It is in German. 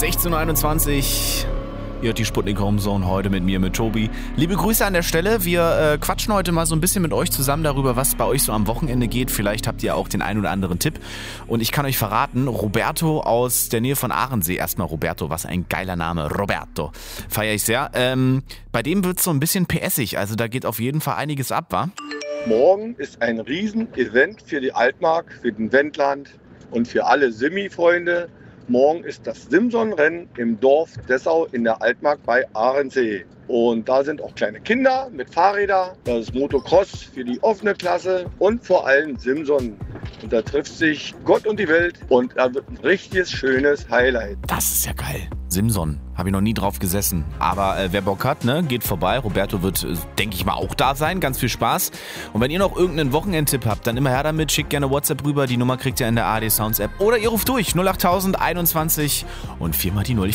16:21 Uhr. Ihr hört die Sputnik Homezone heute mit mir, mit Tobi. Liebe Grüße an der Stelle. Wir quatschen heute mal so ein bisschen mit euch zusammen darüber, was bei euch so am Wochenende geht. Vielleicht habt ihr auch den einen oder anderen Tipp. Und ich kann euch verraten, Roberto aus der Nähe von Ahrensee. Erstmal Roberto, was ein geiler Name. Roberto. Feiere ich sehr. Bei dem wird es so ein bisschen PSig. Also da geht auf jeden Fall einiges ab, wa? Morgen ist ein Riesen-Event für die Altmark, für den Wendland und für alle Simi-Freunde. Morgen ist das Simson-Rennen im Dorf Dessau in der Altmark bei Ahrensee. Und da sind auch kleine Kinder mit Fahrrädern. Das ist Motocross für die offene Klasse und vor allem Simson. Und da trifft sich Gott und die Welt und da wird ein richtiges, schönes Highlight. Das ist ja geil. Simson. Habe ich noch nie drauf gesessen. Aber wer Bock hat, ne, geht vorbei. Roberto wird, denke ich mal, auch da sein. Ganz viel Spaß. Und wenn ihr noch irgendeinen Wochenendtipp habt, dann immer her damit. Schickt gerne WhatsApp rüber. Die Nummer kriegt ihr in der ARD Sounds App. Oder ihr ruft durch. 08000 21 und 4 mal die 0.